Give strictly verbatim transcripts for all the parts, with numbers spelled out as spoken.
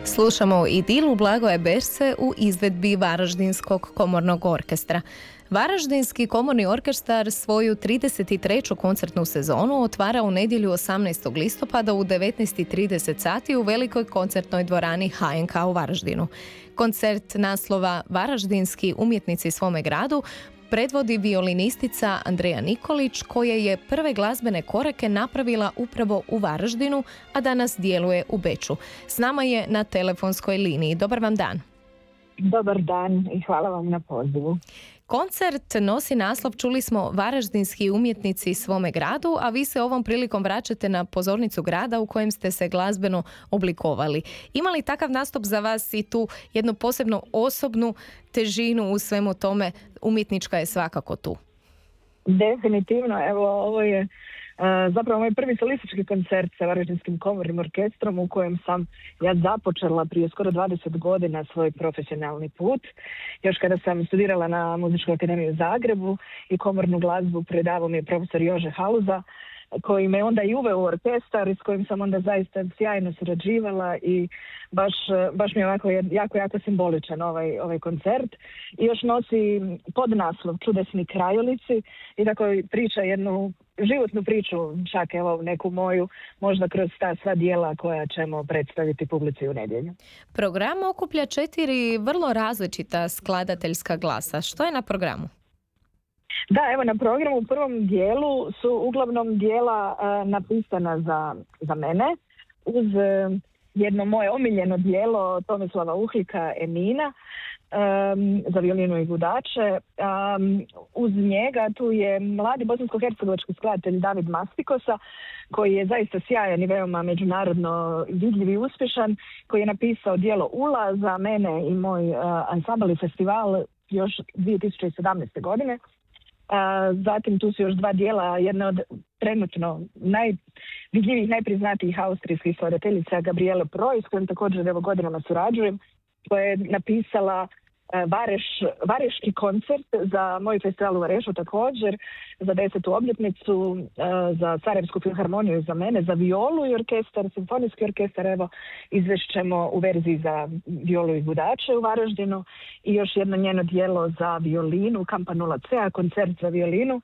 Slušamo Idilu Blagoja Berce u izvedbi Varaždinskog komornog orkestra. Varaždinski komorni orkestar svoju trideset treću koncertnu sezonu otvara u nedjelju osamnaestog listopada u devetnaest i trideset sati u velikoj koncertnoj dvorani H N K u Varaždinu. Koncert naslova Varaždinski umjetnici svome gradu predvodi violinistica Andreja Nikolić, koja je prve glazbene korake napravila upravo u Varaždinu, a danas djeluje u Beču. S nama je na telefonskoj liniji. Dobar vam dan. Dobar dan i hvala vam na pozivu. Koncert nosi naslov, čuli smo, Varaždinski umjetnici svome gradu, a vi se ovom prilikom vraćate na pozornicu grada u kojem ste se glazbeno oblikovali. Ima li takav nastup za vas i tu jednu posebnu osobnu težinu u svemu tome? Umjetnička je svakako tu. Definitivno, evo ovo je Uh, zapravo moj prvi solistički koncert sa Varaždinskim komornim orkestrom u kojem sam ja započela prije skoro dvadeset godina svoj profesionalni put. Još kada sam studirala na Muzičkoj akademiji u Zagrebu i komornu glazbu predavao mi je profesor Jože Haluza, koji me onda i uveo u orkestar i s kojim sam onda zaista sjajno surađivala i baš, baš mi je ovako jako, jako simboličan ovaj, ovaj koncert. I još nosi podnaslov Čudesni krajolici i tako priča jednu životnu priču, čak evo neku moju, možda kroz ta sva dijela koja ćemo predstaviti publici u nedjelju. Program okuplja četiri vrlo različita skladateljska glasa. Što je na programu? Da, evo na programu u prvom dijelu su uglavnom dijela uh, napisana za, za mene uz uh, jedno moje omiljeno dijelo Tomislava Uhlika Emina um, za violinu i gudače. Um, uz njega tu je mladi bosansko-hercegovački skladatelj David Mastikosa, koji je zaista sjajan i veoma međunarodno vidljiv i uspješan, koji je napisao dijelo Ula za mene i moj uh, ansambl i festival još dvije tisuće sedamnaeste. godine. Uh, zatim tu su još dva dijela, jedna od trenutno najvidljivijih, najpriznatijih austrijskih skladateljica Gabriele Preuss, s kojom također evo godinama surađujem, koja je napisala uh, Vareš, Vareški koncert za moj festival u Varešu također, za desetu obljetnicu, uh, za Sarajevsku filharmoniju i za mene, za violu i orkestar, simfonijski orkestar, evo izvešćemo u verziji za violu i gudače u Varaždinu i još jedno njeno dijelo za violinu, Campanula C, koncert za violinu,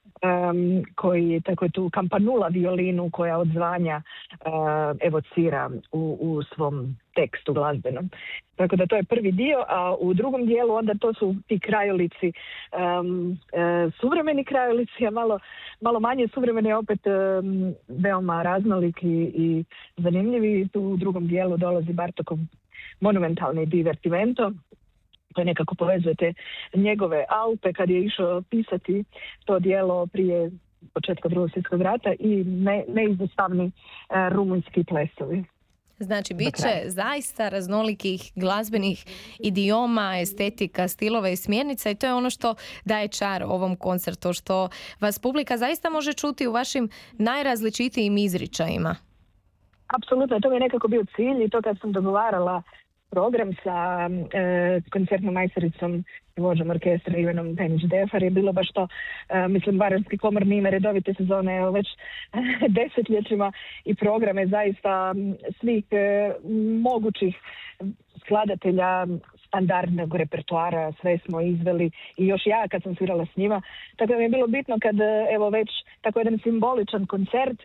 um, koji tako je tu Campanula violinu koja odzvanja uh, evocira u, u svom tekstu glazbenom. Tako da to je prvi dio, a u drugom dijelu onda to su ti krajolici, um, e, suvremeni krajolici, a malo, malo manje suvremeni, opet um, veoma raznoliki i zanimljivi. Tu u drugom dijelu dolazi Bartokov monumentalni divertimento, koje nekako povezujete njegove Alpe kad je išao pisati to dijelo prije početka Drugog svjetskog rata i ne, neizostavni e, rumunjski plesovi. Znači, bit će zaista raznolikih glazbenih idioma, estetika, stilova i smjernica i to je ono što daje čar ovom koncertu, što vas publika zaista može čuti u vašim najrazličitijim izričajima. Apsolutno, to mi je nekako bio cilj i to kad sam dogovarala program sa e, koncertnom majstoricom i vođom orkestra Ivanom Penić-Defar je bilo baš to, e, mislim, Varaždinski komorni ima redovite sezone, evo već desetljećima i programe zaista svih e, mogućih skladatelja standardnog repertoara, sve smo izveli i još ja kad sam svirala s njima. Tako da mi je bilo bitno kad, evo već tako jedan simboličan koncert, e,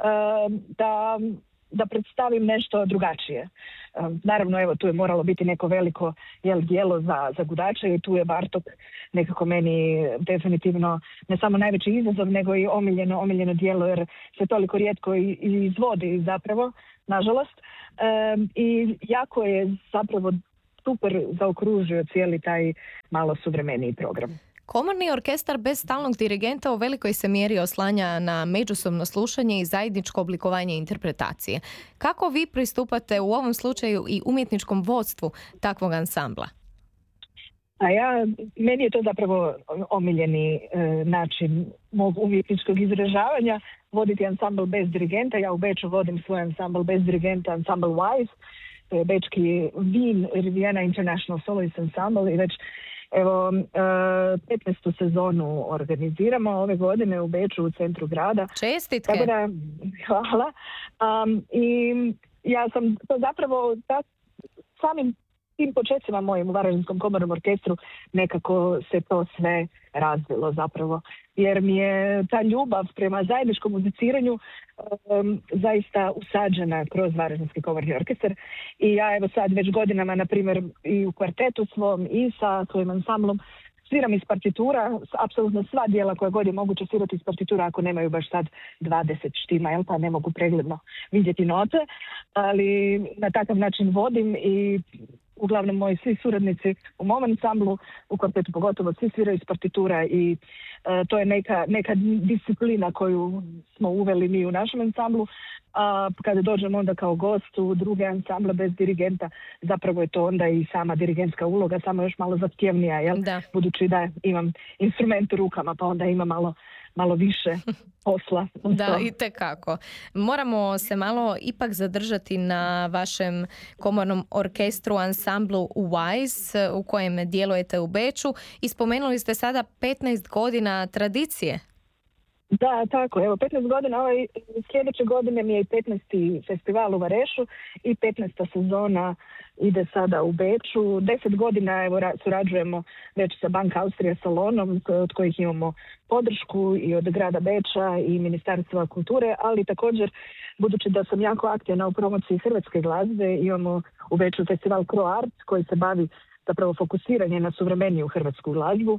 da da predstavim nešto drugačije. Um, naravno, evo, tu je moralo biti neko veliko jel, dijelo za, za gudače i tu je Bartok nekako meni definitivno ne samo najveći izazov, nego i omiljeno, omiljeno dijelo, jer se toliko rijetko i, i izvodi zapravo, nažalost. Um, I jako je zapravo super zaokružio cijeli taj malo suvremeniji program. Komorni orkestar bez stalnog dirigenta u velikoj se mjeri oslanja na međusobno slušanje i zajedničko oblikovanje interpretacije. Kako vi pristupate u ovom slučaju i umjetničkom vodstvu takvog ansambla? A ja, meni je to zapravo omiljeni e, način mog umjetničkog izražavanja, voditi ansambl bez dirigenta. Ja u Beču vodim svoj ansambl bez dirigenta, ansambl Wise, to je bečki Wien Riviera International Soloist Ensemble i već Evo, petnaestu sezonu organiziramo ove godine u Beču, u centru grada. Čestitke! Tako da, hvala. Um, I ja sam to zapravo, ta samim tim početcima mojim u Varaždinskom komornom orkestru nekako se to sve razvilo zapravo. Jer mi je ta ljubav prema zajedničkom muziciranju um, zaista usađena kroz Varaždinski komorni orkestar. I ja evo sad već godinama, na primjer, i u kvartetu svom i sa svojim ansamblom sviram iz partitura, apsolutno sva dijela koja god je moguće svirati iz partitura ako nemaju baš sad dvadeset štima, jel pa ne mogu pregledno vidjeti note, ali na takav način vodim i uglavnom moji svi suradnici u mom ansamblu, u kvartetu pogotovo, svi sviraju iz partitura i e, to je neka, neka disciplina koju smo uveli mi u našem ansamblu. A kada dođem onda kao gost u druge ansamble bez dirigenta, zapravo je to onda i sama dirigentska uloga, samo još malo zahtjevnija, jel? Da. Budući da imam instrument u rukama, pa onda ima malo, malo više posla. Da, itekako. Moramo se malo ipak zadržati na vašem komornom orkestru, ansamblu Wise, u kojem djelujete u Beču i spomenuli ste sada petnaest godina tradicije. Da, tako. Evo, petnaest godina, ovaj, sljedeće godine mi je i petnaesti festival u Varešu i petnaesta sezona ide sada u Beču. deset godina evo, surađujemo već sa Bank Austrija salonom, od kojih imamo podršku i od grada Beča i Ministarstva kulture, ali također, budući da sam jako aktivna u promociji hrvatske glazbe, imamo u Beču festival CroArt koji se bavi zapravo fokusiranje na suvremeniju hrvatsku glazbu,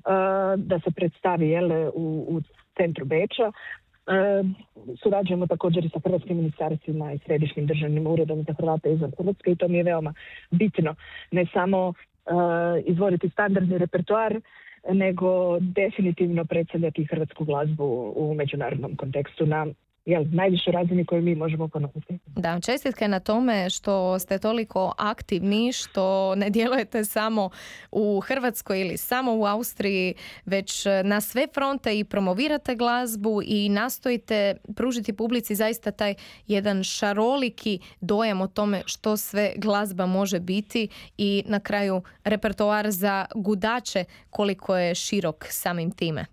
da se predstavi jel, u, u centru Beča. E, surađujemo također i sa hrvatskim ministarstvima i Središnjim državnim uredom za Hrvate izvan Hrvatske i to mi je veoma bitno. Ne samo e, izvoditi standardni repertoar, nego definitivno predstavljati hrvatsku glazbu u međunarodnom kontekstu na jel, najviše razini koju mi možemo ponoviti. Da, čestitke na tome što ste toliko aktivni, što ne djelujete samo u Hrvatskoj ili samo u Austriji, već na sve fronte i promovirate glazbu i nastojite pružiti publici zaista taj jedan šaroliki dojam o tome što sve glazba može biti i na kraju repertoar za gudače koliko je širok samim time.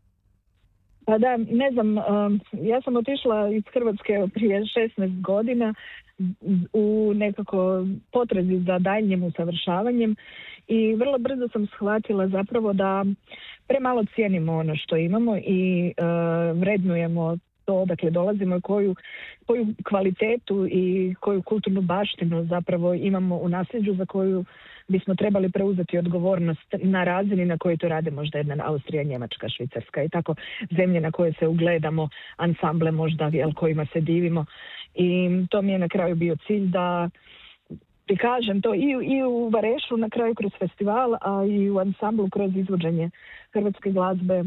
Pa da, ne znam, um, ja sam otišla iz Hrvatske prije šesnaest godina u nekako potrazi za daljnjim usavršavanjem i vrlo brzo sam shvatila zapravo da premalo cijenimo ono što imamo i uh, vrednujemo to odakle dolazimo i koju, koju kvalitetu i koju kulturnu baštinu zapravo imamo u nasljeđu za koju bismo trebali preuzeti odgovornost na razini na kojoj to rade možda jedna Austrija, Njemačka, Švicarska i tako zemlje na koje se ugledamo, ansamble možda jel, kojima se divimo. I to mi je na kraju bio cilj da prikažem to i, i u Varešu na kraju kroz festival, a i u ansamblu kroz izvođenje hrvatske glazbe,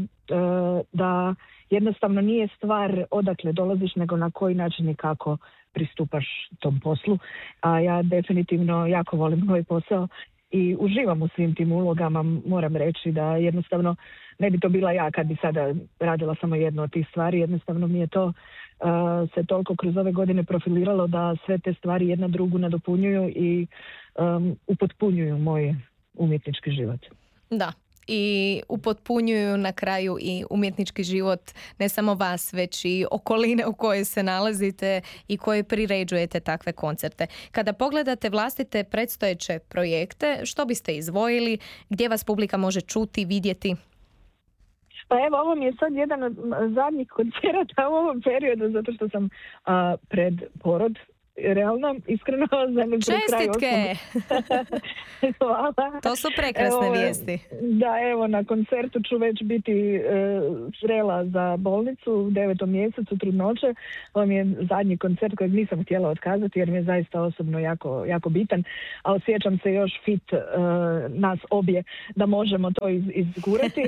da jednostavno nije stvar odakle dolaziš, nego na koji način i kako pristupaš tom poslu. A ja definitivno jako volim moj posao i uživam u svim tim ulogama. Moram reći da jednostavno ne bi to bila ja kad bi sada radila samo jednu od tih stvari. Jednostavno mi je to uh, se toliko kroz ove godine profiliralo da sve te stvari jedna drugu nadopunjuju i um, upotpunjuju moj umjetnički život. Da. I upotpunjuju na kraju i umjetnički život ne samo vas, već i okoline u kojoj se nalazite i koje priređujete takve koncerte. Kada pogledate vlastite predstojeće projekte, što biste izdvojili, gdje vas publika može čuti, vidjeti? Pa evo, ovo mi je sad jedan od zadnjih koncerata u ovom periodu, zato što sam a, pred porod. Realno, iskreno, za ne čestitke! Hvala. To su prekrasne evo, vijesti. Da, evo, na koncertu ću već biti e, zrela za bolnicu u devetom mjesecu trudnoće. Ovo mi je zadnji koncert kojeg nisam htjela otkazati jer mi je zaista osobno jako, jako bitan. A osjećam se još fit e, nas obje da možemo to iz, izgurati.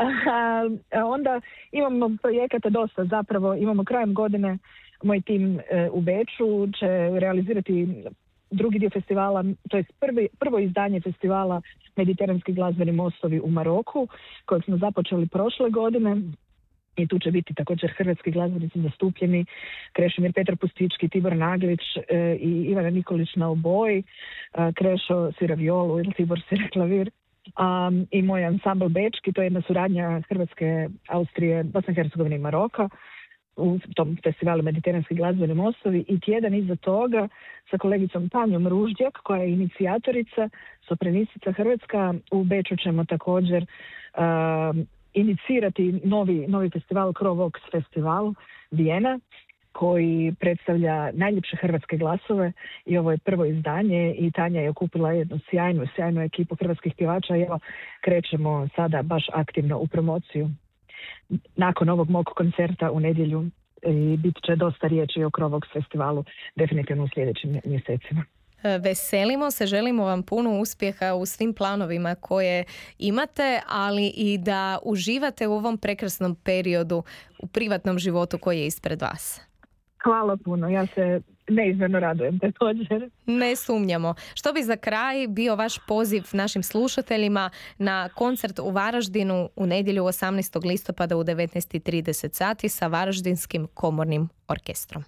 a, a onda imamo projekata dosta zapravo. Imamo krajem godine moj tim e, u Beču će realizirati drugi dio festivala, to je prvi, prvo izdanje festivala Mediteranski glazbeni mostovi u Maroku, kojeg smo započeli prošle godine. I tu će biti također hrvatski glazbenici zastupljeni, Krešimir Petar Pustički, Tibor Naglić e, i Ivana Nikolić na oboji, e, Krešo svira violu ili Tibor svira klavir. Um, i moj ansambl Bečki, to je jedna suradnja Hrvatske, Austrije, Bosne i Hercegovine i Maroka. u tom festivalu Mediteranski glazbeni mostovi i tjedan iza toga sa kolegicom Tanjom Ruždjak koja je inicijatorica, sopranistica hrvatska. U Beču ćemo također uh, inicirati novi, novi festival Crovox festival Vijena koji predstavlja najljepše hrvatske glasove i ovo je prvo izdanje i Tanja je okupila jednu sjajnu, sjajnu ekipu hrvatskih pjevača i evo krećemo sada baš aktivno u promociju. Nakon ovog mog koncerta u nedjelju i bit će dosta riječi o Crovox festivalu definitivno u sljedećim mjesecima. Veselimo se, želimo vam puno uspjeha u svim planovima koje imate, ali i da uživate u ovom prekrasnom periodu u privatnom životu koji je ispred vas. Hvala puno, ja se neizmjerno radujem također. Ne sumnjamo. Što bi za kraj bio vaš poziv našim slušateljima na koncert u Varaždinu u nedjelju osamnaestog listopada u devetnaest i trideset sati sa Varaždinskim komornim orkestrom?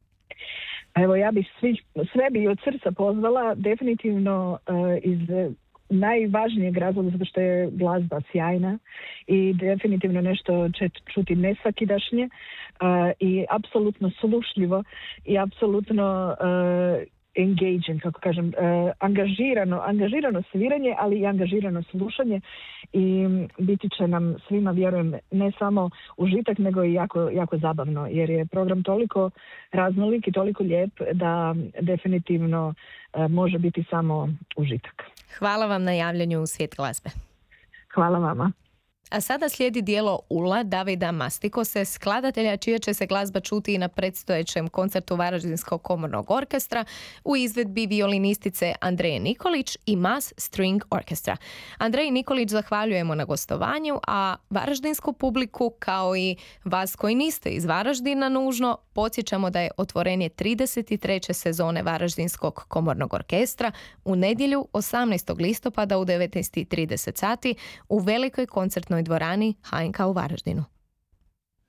Evo, ja bih svi, sve bi od srca pozvala, definitivno uh, iz najvažnijeg razloga zato što je glazba sjajna i definitivno nešto će čuti nesvakidašnje uh, i apsolutno slušljivo i apsolutno uh, engaging, kako kažem, uh, angažirano, angažirano sviranje, ali i angažirano slušanje i biti će nam svima, vjerujem, ne samo užitak, nego i jako, jako zabavno, jer je program toliko raznolik i toliko lijep da definitivno uh, može biti samo užitak. Hvala vam na javljanju u Svijet glazbe. Hvala vama. A sada slijedi dijelo Ula Davida Mastikose, skladatelja čija će se glazba čuti i na predstojećem koncertu Varaždinskog komornog orkestra u izvedbi violinistice Andreje Nikolić i Mass String Orchestra. Andreji Nikolić zahvaljujemo na gostovanju, a varaždinsku publiku, kao i vas koji niste iz Varaždina nužno, podsjećamo da je otvorenje trideset treće sezone Varaždinskog komornog orkestra u nedjelju osamnaestog listopada u devetnaest i trideset sati u velikoj koncertnoj dvorani H N K u Varaždinu.